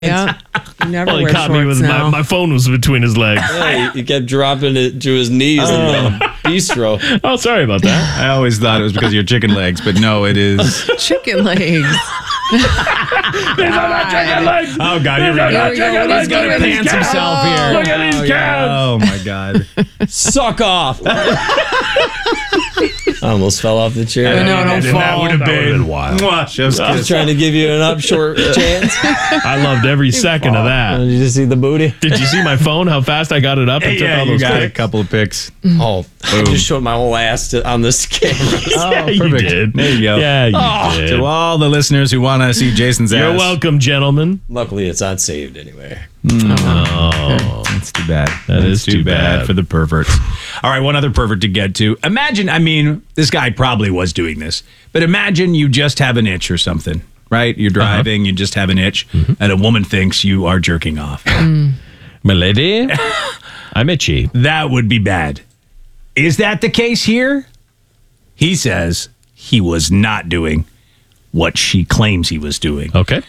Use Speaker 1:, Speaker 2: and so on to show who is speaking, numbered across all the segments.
Speaker 1: Yeah, you never
Speaker 2: Well,
Speaker 1: wear
Speaker 2: he caught me
Speaker 1: shorts
Speaker 2: with
Speaker 1: now.
Speaker 2: my phone was between his legs.
Speaker 3: Yeah, he kept dropping it to his knees in the bistro.
Speaker 2: Oh, sorry about that.
Speaker 4: I always thought it was because of your chicken legs, but no, it is.
Speaker 1: Chicken legs.
Speaker 4: Oh, God, here we go.
Speaker 1: Here we go.
Speaker 4: He's going to pants himself here.
Speaker 2: Look at these calves.
Speaker 4: Oh, my God.
Speaker 3: Suck off. I almost fell off the chair.
Speaker 1: I know, don't
Speaker 4: That
Speaker 1: fall.
Speaker 4: would have been
Speaker 2: wild.
Speaker 4: Mwah, chef's
Speaker 3: I was
Speaker 4: kiss.
Speaker 3: trying to give you an up short chance.
Speaker 2: I loved every second of that.
Speaker 3: Did you see the booty?
Speaker 2: Did you see my phone? How fast I got it up and took
Speaker 4: Yeah,
Speaker 2: all
Speaker 4: you
Speaker 2: those
Speaker 4: got a
Speaker 2: pics?
Speaker 4: couple of pics.
Speaker 3: Oh, I just showed my whole ass on this camera.
Speaker 2: Yeah, you
Speaker 4: perfect.
Speaker 2: did.
Speaker 4: There you go.
Speaker 2: Yeah, you did.
Speaker 4: To all the listeners who want to see Jason's ass.
Speaker 2: You're welcome, gentlemen.
Speaker 3: Luckily, it's not saved anyway.
Speaker 2: Oh,
Speaker 4: That's too bad.
Speaker 2: That is too bad.
Speaker 4: for the perverts. All right, one other pervert to get to. Imagine, I mean, this guy probably was doing this, but imagine you just have an itch or something, right? You're driving, you just have an itch, and a woman thinks you are jerking off.
Speaker 2: milady, I'm itchy.
Speaker 4: That would be bad. Is that the case here? He says he was not doing what she claims he was doing.
Speaker 2: Okay.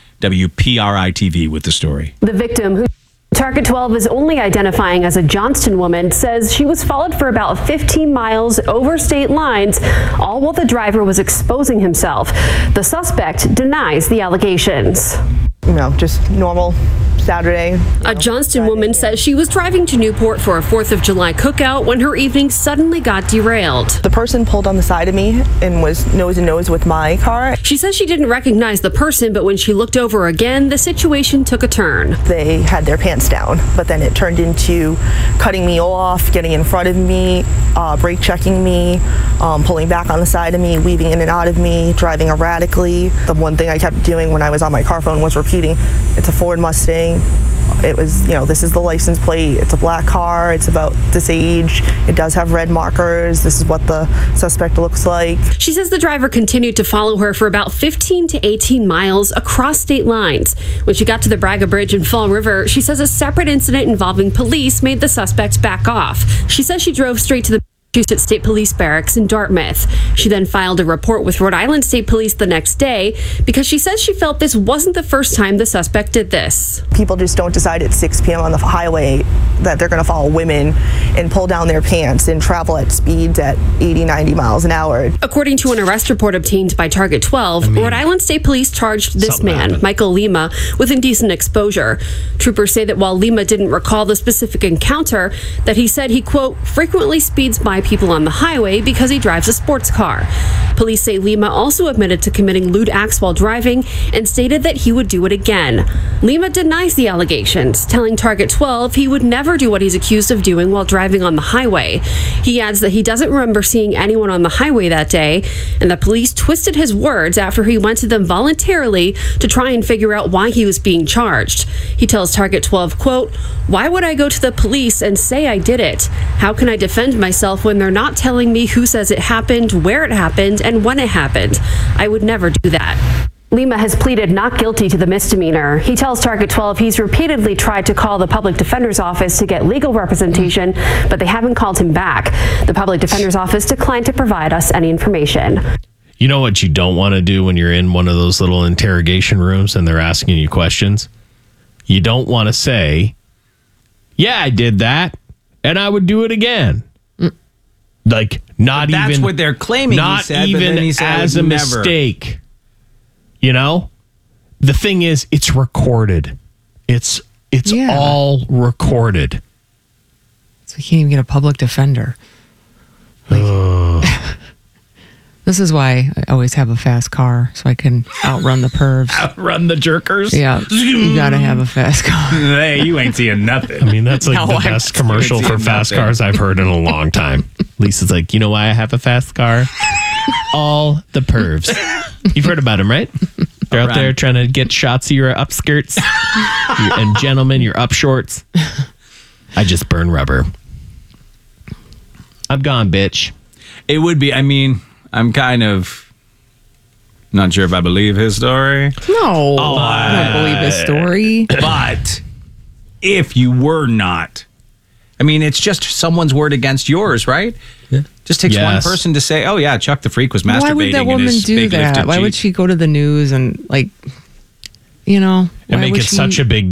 Speaker 4: WPRI-TV with the story.
Speaker 5: The victim, who Target 12 is only identifying as a Johnston woman, says she was followed for about 15 miles over state lines, all while the driver was exposing himself. The suspect denies the allegations.
Speaker 6: You know, just normal Saturday.
Speaker 5: A Johnston woman says she was driving to Newport for a 4th of July cookout when her evening suddenly got derailed.
Speaker 6: The person pulled on the side of me and was nose to nose with my car.
Speaker 5: She says she didn't recognize the person, but when she looked over again, the situation took a turn.
Speaker 6: They had their pants down, but then it turned into cutting me off, getting in front of me, brake checking me, pulling back on the side of me, weaving in and out of me, driving erratically. The one thing I kept doing when I was on my car phone was repeating, it's a Ford Mustang. It was, you know, this is the license plate. It's a black car. It's about this age. It does have red markers. This is what the suspect looks like.
Speaker 5: She says the driver continued to follow her for about 15 to 18 miles across state lines. When she got to the Braga Bridge in Fall River, she says a separate incident involving police made the suspect back off. She says she drove straight to the Massachusetts State Police Barracks in Dartmouth. She then filed a report with Rhode Island State Police the next day because she says she felt this wasn't the first time the suspect did this.
Speaker 6: People just don't decide at 6 p.m. on the highway that they're going to follow women and pull down their pants and travel at speeds at 80, 90 miles an hour.
Speaker 5: According to an arrest report obtained by Target 12, Rhode Island State Police charged this man, Michael Lima, with indecent exposure. Troopers say that while Lima didn't recall the specific encounter, that he said he, quote, frequently speeds by people on the highway because he drives a sports car. Police say Lima also admitted to committing lewd acts while driving and stated that he would do it again. Lima denies the allegations, telling Target 12 he would never do what he's accused of doing while driving on the highway. He adds that he doesn't remember seeing anyone on the highway that day, and the police twisted his words after he went to them voluntarily to try and figure out why he was being charged. He tells Target 12, quote, why would I go to the police and say I did it? How can I defend myself when they're not telling me who says it happened, where it happened, and when it happened? I would never do that. Lima has pleaded not guilty to the misdemeanor. He tells Target 12 he's repeatedly tried to call the public defender's office to get legal representation, but they haven't called him back. The public defender's office declined to provide us any information.
Speaker 2: You know what you don't want to do when you're in one of those little interrogation rooms and they're asking you questions? You don't want to say, yeah, I did that, and I would do it again. Like, not
Speaker 4: But
Speaker 2: even.
Speaker 4: that's what they're claiming.
Speaker 2: Not
Speaker 4: he said,
Speaker 2: even
Speaker 4: but then he said
Speaker 2: as a
Speaker 4: never.
Speaker 2: mistake. You know, the thing is, it's recorded. It's
Speaker 1: Yeah.
Speaker 2: all recorded.
Speaker 1: So you can't even get a public defender. This is why I always have a fast car, so I can outrun the pervs.
Speaker 4: Run the jerkers.
Speaker 1: Yeah, you gotta have a fast car.
Speaker 4: Hey, you ain't seeing nothing.
Speaker 2: I mean, that's like
Speaker 1: No,
Speaker 2: the
Speaker 1: I'm
Speaker 2: best commercial for
Speaker 4: seeing
Speaker 2: fast
Speaker 4: nothing.
Speaker 2: cars I've heard in a long time. Lisa's like, you know why I have a fast car? All the pervs. You've heard about them, right? They're out there trying to get shots of your upskirts. And gentlemen, your up shorts. I just burn rubber. I'm gone, bitch.
Speaker 4: It would be, I mean, I'm kind of not sure if I believe his story.
Speaker 1: No, I don't believe his story.
Speaker 4: But if you were not, I mean, it's just someone's word against yours, right? Yeah. Just takes one
Speaker 2: Yes.
Speaker 4: person to say, oh, yeah, Chuck the Freak was masturbating
Speaker 1: Why would that
Speaker 4: in
Speaker 1: would
Speaker 4: his
Speaker 1: do
Speaker 4: big
Speaker 1: that?
Speaker 4: lifted
Speaker 1: Why would
Speaker 4: Jeep.
Speaker 1: she go to the news and like? you know,
Speaker 2: And
Speaker 1: why
Speaker 2: make
Speaker 1: would
Speaker 2: it such a big